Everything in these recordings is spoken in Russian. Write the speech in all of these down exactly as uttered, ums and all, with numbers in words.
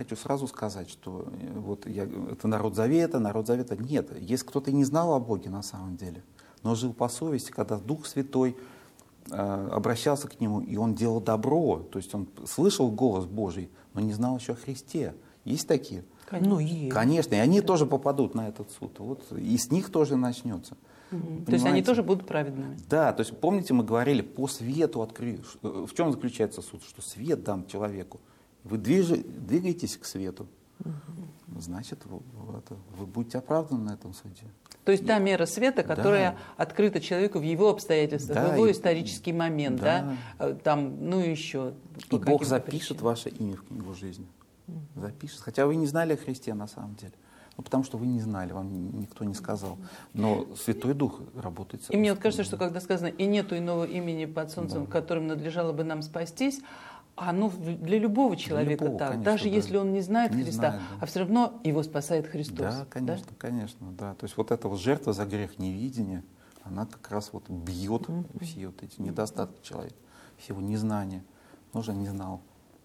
хочу сразу сказать, что вот я, это народ Завета, народ Завета. Нет, если кто-то не знал о Боге на самом деле, но жил по совести, когда Дух Святой э, обращался к нему, и он делал добро, то есть он слышал голос Божий, но не знал еще о Христе. Есть такие? Конечно. Ну, есть. Конечно, и они да. тоже попадут на этот суд. Вот, и с них тоже начнется. Угу. То есть они тоже будут праведными? Да, то есть помните, мы говорили, по свету открыть. В чем заключается суд? Что свет дан человеку. Вы движ... двигаетесь к свету, угу. значит, вы, это, вы будете оправданы на этом суде. То есть та мера света, которая да. открыта человеку в его обстоятельствах, да, в его и... исторический момент, да. Да? Там, ну и еще. И Бог запишет причинам. Ваше имя в книгу жизни. Угу. Запишет. Хотя вы не знали о Христе на самом деле. Ну, потому что вы не знали, вам никто не сказал. Но Святой Дух работает. И мне вот кажется, что когда сказано, и нету иного имени под солнцем, да. которым надлежало бы нам спастись, а ну для любого человека для любого, так, конечно, даже да. если он не знает не Христа, знает, да. а все равно его спасает Христос. Да, конечно, да? конечно, да. То есть вот эта вот жертва за грех невидения, она как раз вот бьет mm-hmm. все вот эти недостатки человека, все его незнания. Он же не знал.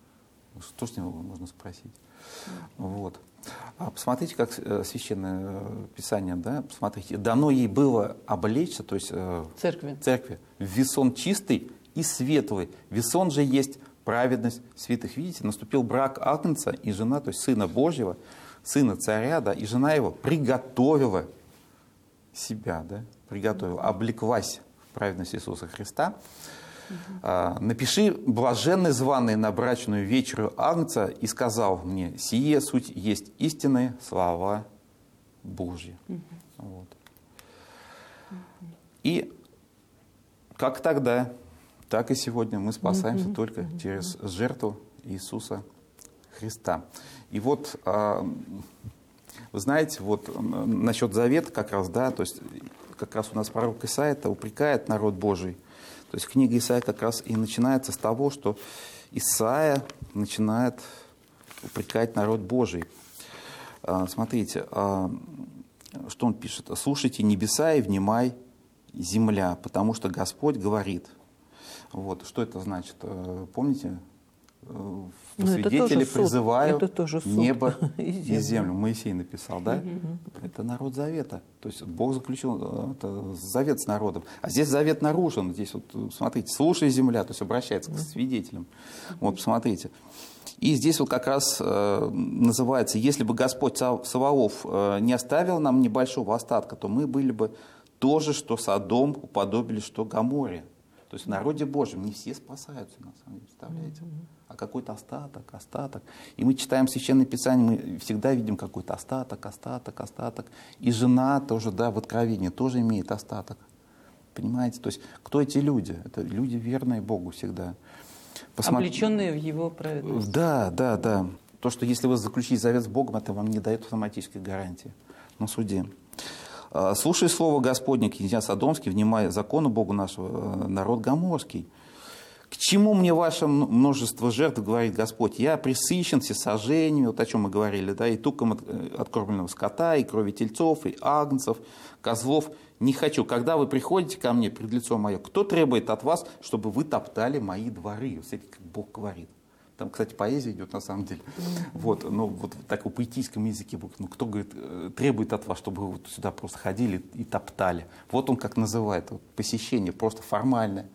Что с него можно спросить? Mm-hmm. Вот. А посмотрите, как Священное Писание, да, посмотрите, дано ей было облечься, то есть церкви, церкви в весон чистый и светлый. Весон же есть праведность святых. Видите, наступил брак Агнца и жена, то есть Сына Божьего, Сына Царя, да, и жена его приготовила себя, да, приготовила, облеклась в праведность Иисуса Христа. Uh-huh. «Напиши, блаженный званый на брачную вечерю Агнца, и сказал мне, сие суть есть истинные слова Божьи». Uh-huh. Вот. Uh-huh. И как тогда, так и сегодня мы спасаемся uh-huh. только uh-huh. через жертву Иисуса Христа. И вот, вы знаете, вот насчет завета как раз, да, то есть как раз у нас пророк Исаия упрекает народ Божий. То есть книга Исаия как раз и начинается с того, что Исаия начинает упрекать народ Божий. Смотрите, что он пишет. «Слушайте небеса и внимай земля, потому что Господь говорит». Вот. Что это значит? Помните? В свидетели призываю небо и землю. землю. Моисей написал, да? Угу. Это народ завета. То есть Бог заключил это, завет с народом. А здесь завет нарушен. Здесь вот, смотрите, слушай земля, то есть обращается к свидетелям. Вот, посмотрите. И здесь вот как раз э, называется, если бы Господь Саваоф э, не оставил нам небольшого остатка, то мы были бы то же, что Содом уподобили, что Гоморре. То есть в народе Божьем не все спасаются, на самом деле, представляете? А какой-то остаток, остаток. И мы читаем Священное Писание, мы всегда видим какой-то остаток, остаток, остаток. И жена тоже, да, в Откровении тоже имеет остаток. Понимаете? То есть кто эти люди? Это люди верные Богу всегда. Посмотри... Облеченные в Его праведность. Да, да, да. То, что если вы заключите завет с Богом, это вам не дает автоматической гарантии на суде. «Слушай слово Господне, князья Содомский, внимай закону Богу нашего, народ Гоморский. К чему мне ваше множество жертв, говорит Господь? Я пресыщен всесожжениями», вот о чем мы говорили, да, и туком от, откормленного скота, и крови тельцов, и агнцев, козлов. Не хочу. Когда вы приходите ко мне пред лицом мое, кто требует от вас, чтобы вы топтали мои дворы? Смотрите, как Бог говорит. Там, кстати, поэзия идет на самом деле. Mm-hmm. Вот, но вот в таком поэтическом языке, ну, кто говорит, требует от вас, чтобы вы вот сюда просто ходили и топтали. Вот он как называет, вот, посещение просто формальное.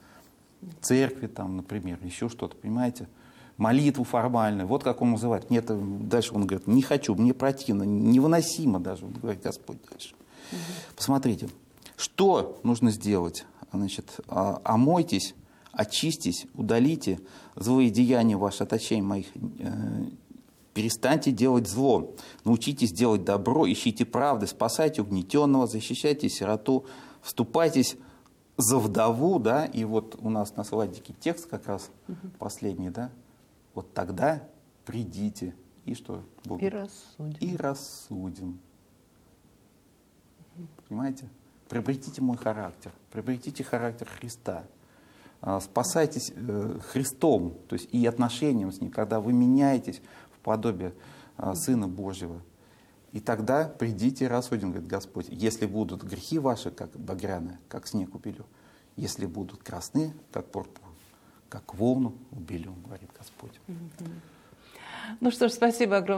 Церкви там, например, еще что-то, понимаете? Молитву формальную. Вот как он называет. Нет, дальше он говорит, не хочу, мне противно, невыносимо даже, вот, говорит Господь дальше. Mm-hmm. Посмотрите, что нужно сделать? Значит, омойтесь, очистись, удалите злые деяния ваши от очей моих, э, перестаньте делать зло, научитесь делать добро, ищите правды, спасайте угнетенного, защищайте сироту, вступайтесь за вдову, да, и вот у нас на слайдике текст как раз угу. последний, да, вот тогда придите, и что? Бог? И рассудим. И рассудим. Понимаете? Приобретите мой характер, приобретите характер Христа. Спасайтесь Христом, то есть и отношением с Ним, когда вы меняетесь в подобие Сына Божьего. И тогда придите и рассудим, говорит Господь. Если будут грехи ваши, как багряные, как снег убелю, если будут красны, как пурпур, как волну убелю, говорит Господь. Ну что ж, спасибо огромное.